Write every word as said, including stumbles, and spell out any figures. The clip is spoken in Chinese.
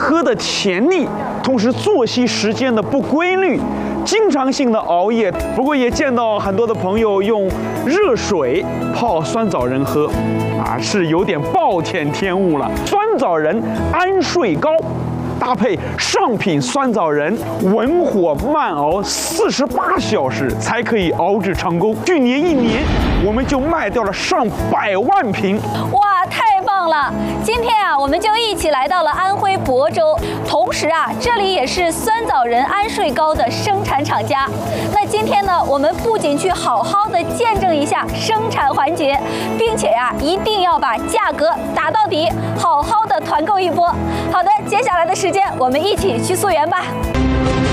喝的潜力，同时作息时间的不规律，经常性的熬夜。不过也见到很多的朋友用热水泡酸枣仁喝，啊，是有点暴殄天物了。酸枣仁安睡膏。搭配上品酸枣仁，文火慢熬四十八小时才可以熬制成功。去年一年，我们就卖掉了上百万瓶。 哇，太棒了！今天啊，我们就一起来到了安徽亳州，同时啊，这里也是酸枣仁安睡膏的生产厂家。那今天呢，我们不仅去好好的见证一下生产环节，并且呀、啊，一定要把价格打到底，好好的团购一波。好的，接下来的时间我们一起去溯源吧。